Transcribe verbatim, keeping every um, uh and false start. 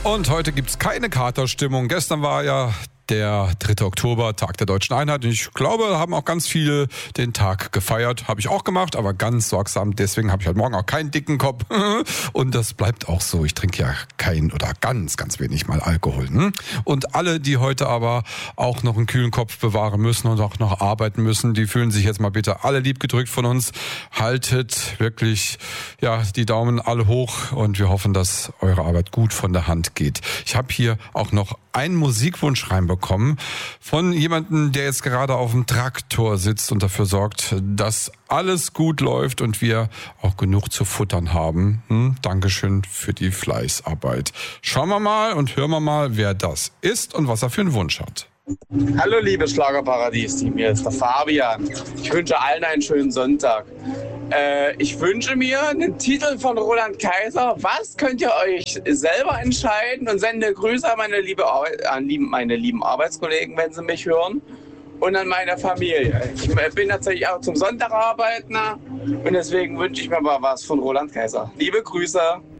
Und heute gibt's keine Katerstimmung. Gestern war ja der dritte Oktober, Tag der Deutschen Einheit. Und ich glaube, haben auch ganz viele den Tag gefeiert. Habe ich auch gemacht, aber ganz sorgsam. Deswegen habe ich heute Morgen auch keinen dicken Kopf. Und das bleibt auch so. Ich trinke ja kein oder ganz, ganz wenig mal Alkohol. Hm? Und alle, die heute aber auch noch einen kühlen Kopf bewahren müssen und auch noch arbeiten müssen, die fühlen sich jetzt mal bitte alle lieb gedrückt von uns. Haltet wirklich ja die Daumen alle hoch und wir hoffen, dass eure Arbeit gut von der Hand geht. Ich habe hier auch noch einen Musikwunsch reinbekommen von jemandem, der jetzt gerade auf dem Traktor sitzt und dafür sorgt, dass alles gut läuft und wir auch genug zu futtern haben. Hm, Dankeschön für die Fleißarbeit. Schauen wir mal und hören wir mal, wer das ist und was er für einen Wunsch hat. Hallo liebes Schlagerparadies-Team, hier ist der Fabian. Ich wünsche allen einen schönen Sonntag. Äh, ich wünsche mir einen Titel von Roland Kaiser. Was könnt ihr euch selber entscheiden? Und sende Grüße an meine, liebe Arbeit, an meine lieben Arbeitskollegen, wenn sie mich hören. Und an meine Familie. Ich bin tatsächlich auch zum Sonntag arbeiten und deswegen wünsche ich mir mal was von Roland Kaiser. Liebe Grüße.